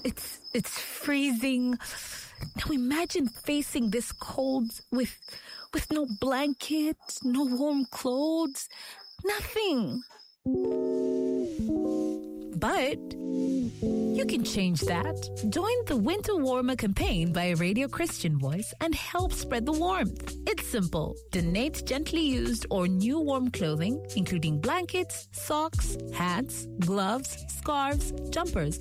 It's freezing. Now imagine facing this cold with no blanket, no warm clothes, nothing. But you can change that. Join the Winter Warmer campaign by Radio Christian Voice and help spread the warmth. It's simple. Donate gently used or new warm clothing, including blankets, socks, hats, gloves, scarves, jumpers,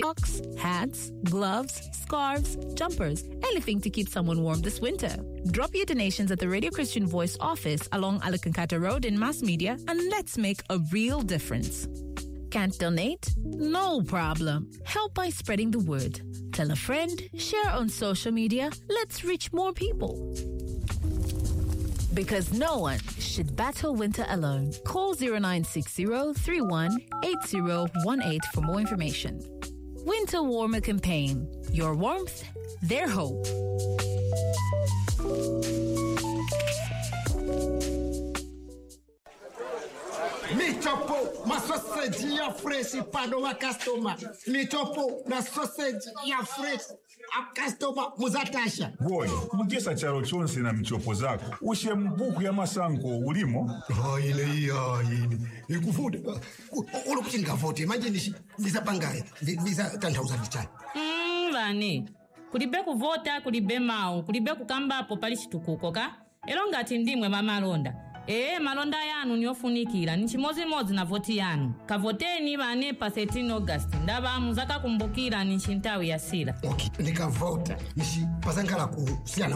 anything to keep someone warm this winter. Drop your donations at the Radio Christian Voice office along Alakankata Road in Mass Media, and let's make a real difference. Can't donate? No problem. Help by spreading the word. Tell a friend, share on social media. Let's reach more people. Because no one should battle winter alone. Call 0960-318018 for more information. Winter Warmer Campaign. Your warmth, their hope. Mitopo, ma sausage ya fresh pado wa customer. Mitopo na sausage ya fresh a customer muzatasha. Boy, mugesa charo chonse na michopo zako. Ushe mbuku ya masango ulimo. Ile. Ikufude. Olokuchinga vote. Imagine ndizapangaye. Ndizatantauza bichana. Vani. Kulibe kuvota, kulibe mau, kulibe kukamba hapo pali chitukuko ka. Elonga ati ndimwe mama Londa. Malonda yanu nyofunikira nchimozi na voti yanu. Kavoteni bane pa 13 August. Ndaba muzaka kumbukira nchintawi ya sila. Okay, nikavota. Nishi pasangala ku siana